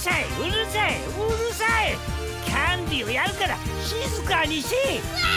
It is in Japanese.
さいうるさいうるさい。キャンディーをやるから静かにし。